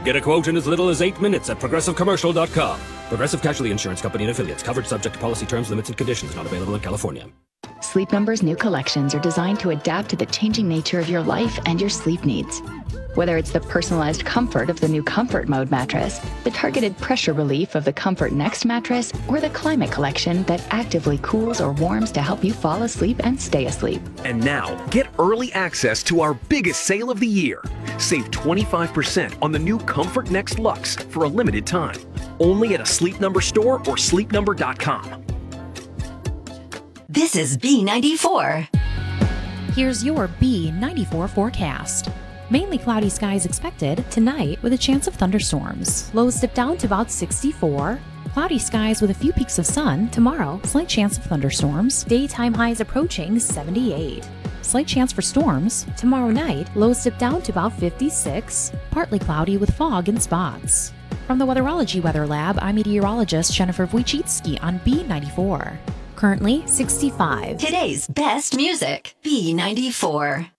Get a quote in as little as 8 minutes at ProgressiveCommercial.com. Progressive Casualty Insurance Company and Affiliates. Covered subject to policy terms, limits, and conditions. Not available in California. Sleep Number's new collections are designed to adapt to the changing nature of your life and your sleep needs. Whether it's the personalized comfort of the new Comfort Mode mattress, the targeted pressure relief of the Comfort Next mattress, or the Climate Collection that actively cools or warms to help you fall asleep and stay asleep. And now, get early access to our biggest sale of the year. Save 25% on the new Comfort Next Luxe for a limited time. Only at a Sleep Number store or sleepnumber.com. This is B94. Here's your B94 forecast. Mainly cloudy skies expected tonight with a chance of thunderstorms. Lows dip down to about 64. Cloudy skies with a few peaks of sun. Tomorrow, slight chance of thunderstorms. Daytime highs approaching 78. Slight chance for storms. Tomorrow night, lows dip down to about 56. Partly cloudy with fog in spots. From the Weatherology Weather Lab, I'm meteorologist Jennifer Wojcicki on B94. Currently 65. Today's best music, B94.